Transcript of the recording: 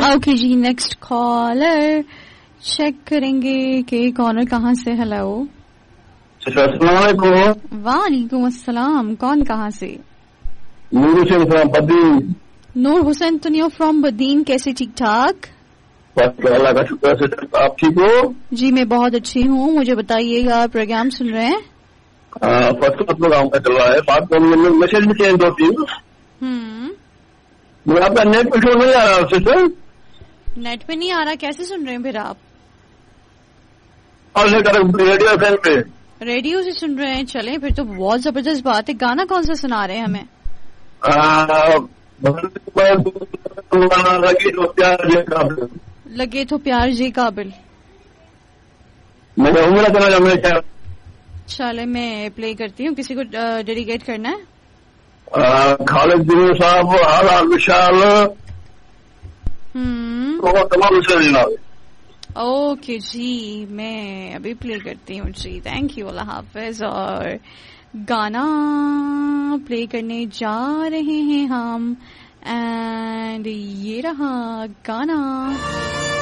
Okay جی next collar check کریں گے کہ کالر کہاں سے. ہیلو السلام علیکم. وعلیکم السلام. کون کہاں سے؟ نور حسین from Badin. Noor Hussain تنیو from بدین. کیسے؟ ٹھیک ٹھاک اللہ کا شکر سے. آپ ٹھیک ہو؟ جی میں بہت اچھی ہوں. مجھے بتائیے گا آپ پروگرام سن رہے ہیں؟ فرسٹ کلاس پروگرام کا چل رہا ہے. بات میسج بھی چینج ہوتی ہے. مگر آپ کا نیٹ پہ شو نہیں آ رہا سسٹر. نیٹ پہ نہیں آ رہا؟ کیسے سن رہے ہیں پھر آپ؟ اور ریڈیو فین پہ ریڈیو سے سن رہے ہیں. چلیں پھر تو بہت زبردست بات ہے. گانا کون سا سنا رہے ہیں ہمیں؟ لگے تو پیار جی قابل. میں عمرہ کرنا چاہوں. چلے میں پلے کرتی ہوں. کسی کو ڈیڈیکیٹ کرنا ہے؟ خالد جنو صاحب حال وشال تمام جناب. اوکے جی میں ابھی پلے کرتی ہوں جی. Thank you. اللہ حافظ. اور گانا پلے کرنے جا رہے ہیں ہم اینڈ یہ رہا گانا.